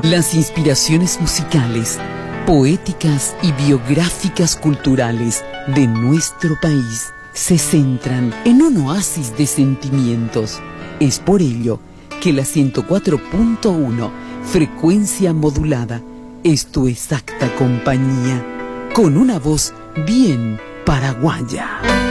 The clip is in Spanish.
Las inspiraciones musicales, poéticas y biográficas culturales de nuestro país se centran en un oasis de sentimientos. Es por ello que la 104.1 frecuencia modulada es tu exacta compañía, con una voz bien paraguaya.